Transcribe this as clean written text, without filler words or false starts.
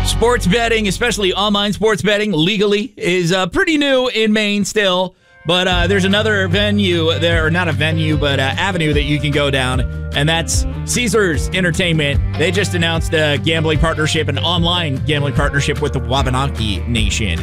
Sports betting, especially online sports betting, legally is pretty new in Maine still. But there's another venue there, or not a venue, but avenue that you can go down, and that's Caesars Entertainment. They just announced a gambling partnership, an online gambling partnership with the Wabanaki Nation.